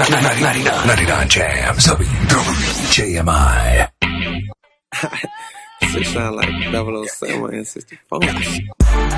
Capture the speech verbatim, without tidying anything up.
ninety-nine, ninety-nine Jams, W J M I. It sound like double oh seven and sixty-four.